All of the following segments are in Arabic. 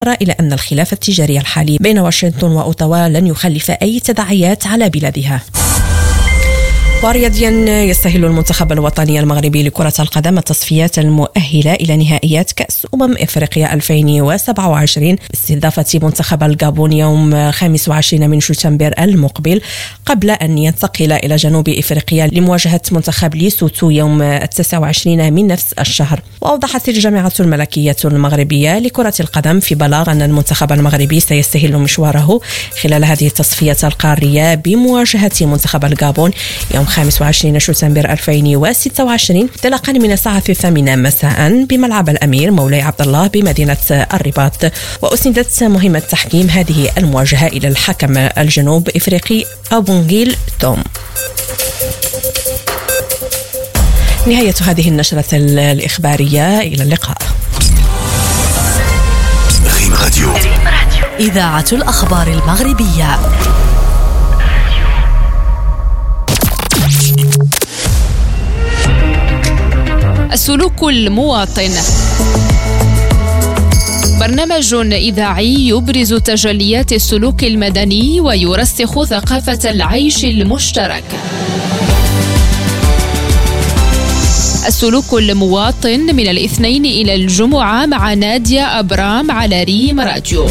إلى أن الخلاف التجاري الحالي بين واشنطن وأوتاوا لن يخلف أي تداعيات على بلادها. ورياضيا، يستهل المنتخب الوطني المغربي لكرة القدم التصفيات المؤهلة إلى نهائيات كأس إفريقيا 2027 باستضافة منتخب الغابون يوم 25 من شتنبر المقبل، قبل أن ينتقل إلى جنوب إفريقيا لمواجهة منتخب ليسوتو يوم 29 من نفس الشهر. وأوضحت الجامعة الملكية المغربية لكرة القدم في بلاغ أن المنتخب المغربي سيستهل مشواره خلال هذه التصفيات القارية بمواجهة منتخب الغابون يوم 25 شتنبر 2026 انطلاقا من الساعة 8 مساء بملعب الأمير مولاي عبد الله بمدينة الرباط. وأسندت مهمة تحكيم هذه المواجهة إلى الحكم الجنوب إفريقي أبونغيل توم. نهاية هذه النشرة الإخبارية، إلى اللقاء. ريم راديو، إذاعة الأخبار المغربية. السلوك المواطن، برنامج إذاعي يبرز تجليات السلوك المدني ويرسخ ثقافة العيش المشترك. السلوك المواطن من الاثنين إلى الجمعة مع نادية أبرام على ريم راديو.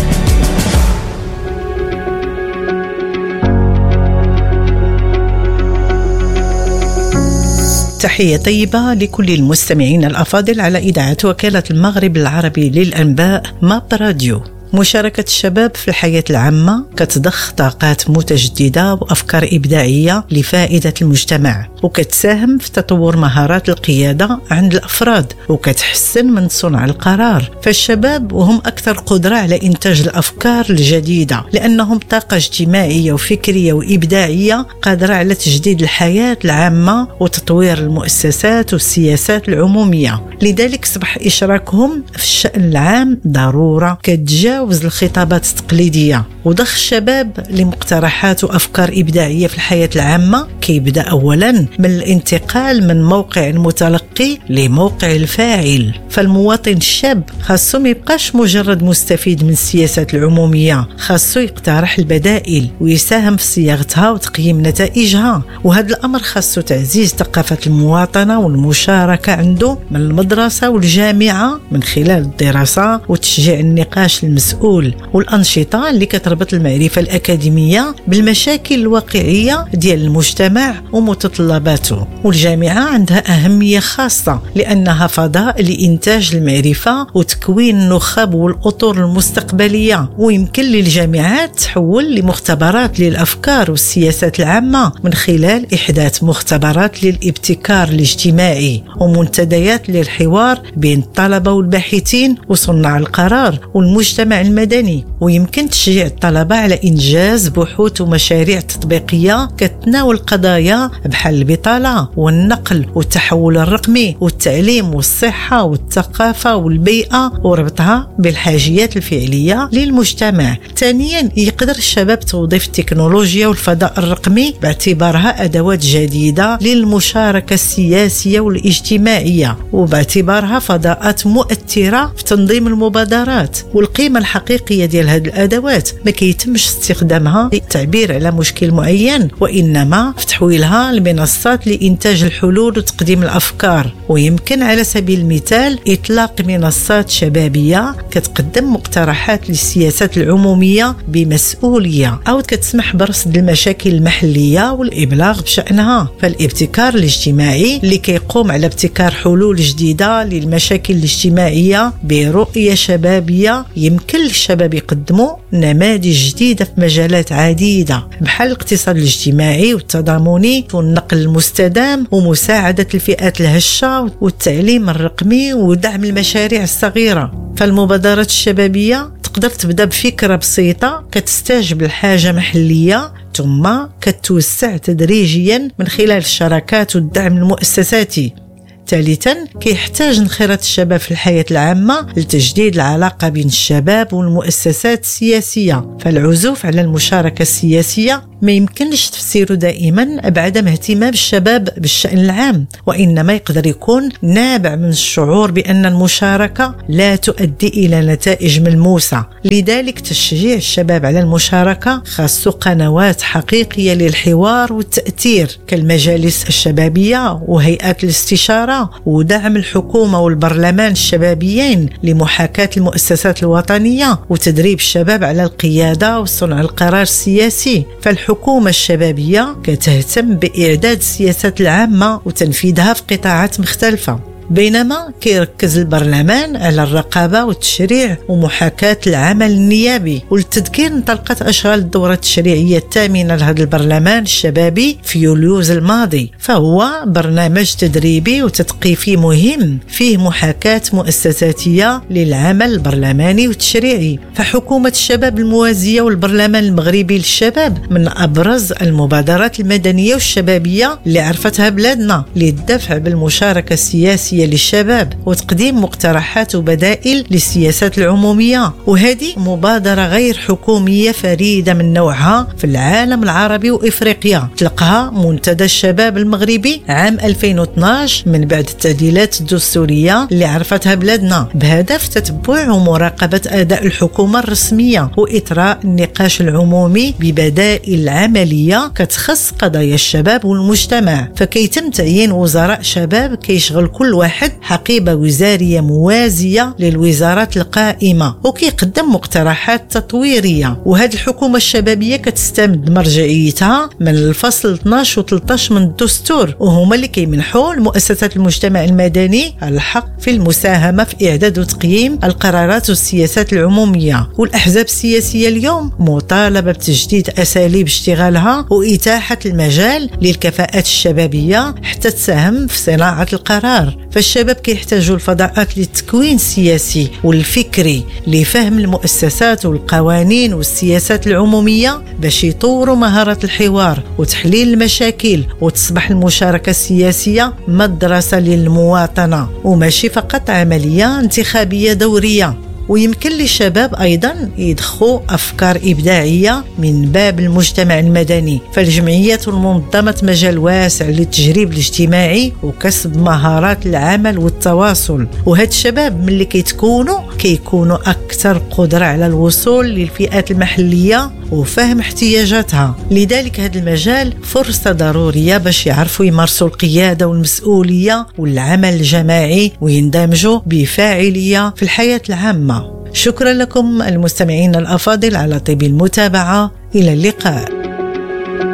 تحية طيبة لكل المستمعين الأفاضل على إذاعة وكالة المغرب العربي للأنباء ماب راديو. مشاركة الشباب في الحياة العامة كتضخ طاقات متجددة وأفكار إبداعية لفائدة المجتمع، وكتساهم في تطور مهارات القيادة عند الأفراد، وكتحسن من صنع القرار. فالشباب وهم أكثر قدرة على إنتاج الأفكار الجديدة، لأنهم طاقة اجتماعية وفكرية وإبداعية قادرة على تجديد الحياة العامة وتطوير المؤسسات والسياسات العمومية. لذلك صبح إشراكهم في الشأن العام ضرورة كتجاوز الخطابات التقليدية. وضخ الشباب لمقترحات وأفكار إبداعية في الحياة العامة كيبدأ أولا من الانتقال من موقع المتلقي لموقع الفاعل. فالمواطن الشاب خاصو ما يبقاش مجرد مستفيد من السياسات العمومية، خاصو يقترح البدائل ويساهم في صياغتها وتقييم نتائجها. وهذا الأمر خاصو تعزيز ثقافة المواطنة والمشاركة عنده من المدرسة والجامعة من خلال الدراسة وتشجيع النقاش المسؤول والأنشطة اللي كتربط المعرفة الأكاديمية بالمشاكل الواقعية ديال المجتمع ومتطلباته. والجامعة عندها أهمية خاصة لأنها فضاء لإنتاج المعرفة وتكوين النخب والأطر المستقبلية، ويمكن للجامعات تحول لمختبرات للأفكار والسياسات العامة من خلال إحداث مختبرات للابتكار الاجتماعي ومنتديات للحوار بين الطلبة والباحثين وصناع القرار والمجتمع المدني. ويمكن تشجيع الطلبة على إنجاز بحوث ومشاريع تطبيقية كتناول قضايا بحال البطالة والنقل والتحول الرقمي والتعليم والصحة والثقافة والبيئة وربطها بالحاجيات الفعلية للمجتمع. ثانيا، يقدر الشباب توظيف التكنولوجيا والفضاء الرقمي باعتبارها أدوات جديدة للمشاركة السياسية والاجتماعية، وباعتبارها فضاءات مؤثرة في تنظيم المبادرات. والقيمة الحقيقية ديال هذه الأدوات ما كيتمش استخدامها للتعبير على مشكل معين، وإنما في تحويلها لمنصات لإنتاج الحلول وتقديم الأفكار. ويمكن على سبيل المثال إطلاق منصات شبابية كتقدم مقترحات للسياسات العمومية بمسؤولية، أو كتسمح برصد المشاكل المحلية والإبلاغ بشأنها. فالابتكار الاجتماعي اللي كيقوم على ابتكار حلول جديدة للمشاكل الاجتماعية برؤية شبابية. يمكن للشباب يقدموا نماذج جديدة في مجالات عديدة بحال الاقتصاد الاجتماعي والتضامني والنقل المستدام ومساعدة الفئات الهشة والتعليم الرقمي ودعم المشاريع الصغيرة. فالمبادرات الشبابية تقدر تبدأ بفكرة بسيطة كتستجب لحاجة محلية، ثم كتوسع تدريجيا من خلال الشراكات والدعم المؤسساتي. ثالثا، كيحتاج انخراط الشباب في الحياة العامة لتجديد العلاقة بين الشباب والمؤسسات السياسية. فالعزوف على المشاركة السياسية ما يمكنش تفسيره دائما بعدم اهتمام الشباب بالشأن العام، وإنما يقدر يكون نابع من الشعور بأن المشاركة لا تؤدي إلى نتائج ملموسة. لذلك تشجيع الشباب على المشاركة خاصة قنوات حقيقية للحوار والتأثير كالمجالس الشبابية وهيئات الاستشارة، ودعم الحكومة والبرلمان الشبابيين لمحاكاة المؤسسات الوطنية وتدريب الشباب على القيادة وصنع القرار السياسي. فالحكومة الشبابية كتهتم بإعداد السياسات العامة وتنفيذها في قطاعات مختلفة، بينما كيركز البرلمان على الرقابة والتشريع ومحاكاة العمل النيابي. وللتذكير انطلقت أشغال الدورة التشريعية الثامنة لهذا البرلمان الشبابي في يوليوز الماضي، فهو برنامج تدريبي وتثقيفي مهم فيه محاكاة مؤسساتية للعمل البرلماني والتشريعي. فحكومة الشباب الموازية والبرلمان المغربي للشباب من أبرز المبادرات المدنية والشبابية اللي عرفتها بلادنا للدفع بالمشاركة السياسية للشباب وتقديم مقترحات وبدائل للسياسات العمومية. وهذه مبادرة غير حكومية فريدة من نوعها في العالم العربي وإفريقيا، تلقها منتدى الشباب المغربي عام 2012 من بعد التعديلات الدستورية اللي عرفتها بلادنا، بهدف تتبع ومراقبة أداء الحكومة الرسمية وإطراء النقاش العمومي ببدائل عملية كتخص قضايا الشباب والمجتمع. فكيتم تعيين وزراء شباب كيشغل كل واحد حقيبة وزارية موازية للوزارات القائمة وكيقدم مقترحات تطويرية. وهذه الحكومة الشبابية كتستمد مرجعيتها من الفصل 12 و 13 من الدستور، وهما اللي كيمنحوا لمؤسسات المجتمع المدني الحق في المساهمة في إعداد وتقييم القرارات والسياسات العمومية. والأحزاب السياسية اليوم مطالبة بتجديد أساليب اشتغالها وإتاحة المجال للكفاءات الشبابية حتى تساهم في صناعة القرار. فالشباب كيحتاجوا الفضاءات للتكوين السياسي والفكري لفهم المؤسسات والقوانين والسياسات العمومية باش يطوروا مهارات الحوار وتحليل المشاكل، وتصبح المشاركة السياسية مدرسة للمواطنة وماشي فقط عملية انتخابية دورية. ويمكن للشباب أيضا يدخلوا أفكار إبداعية من باب المجتمع المدني، فالجمعيات والمنظمات مجال واسع للتجريب الاجتماعي وكسب مهارات العمل والتواصل. وهاد الشباب ملي كيكونوا أكثر قدرة على الوصول للفئات المحلية وفهم احتياجاتها. لذلك هذا المجال فرصة ضرورية باش يعرفوا يمارسوا القيادة والمسؤولية والعمل الجماعي ويندمجوا بفاعلية في الحياة العامة. شكرا لكم المستمعين الأفاضل على طيب المتابعة، إلى اللقاء.